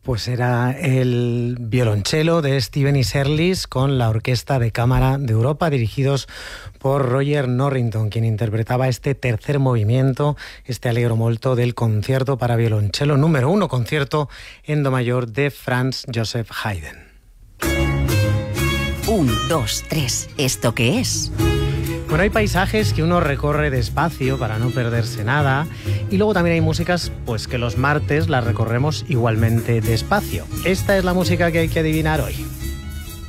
Pues era el violonchelo de Stephen Isserlis con la Orquesta de Cámara de Europa, dirigidos por Roger Norrington, quien interpretaba este tercer movimiento, este Allegro molto del concierto para violonchelo número 1, concierto en do mayor de Franz Joseph Haydn. 1, 2, 3, ¿esto qué es? Bueno, hay paisajes que uno recorre despacio para no perderse nada, y luego también hay músicas pues que los martes las recorremos igualmente despacio. Esta es la música que hay que adivinar hoy.